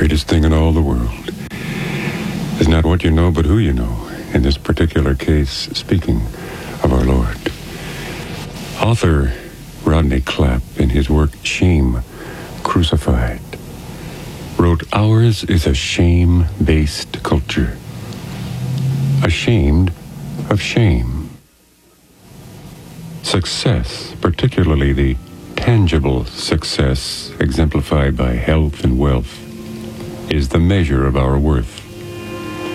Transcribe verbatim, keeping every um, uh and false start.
greatest thing in all the world is not what you know, but who you know. In this particular case, speaking of our Lord. Author Rodney Clapp, in his work Shame Crucified, wrote, "Ours is a shame-based culture, ashamed of shame. Success, particularly the tangible success exemplified by health and wealth, is the measure of our worth.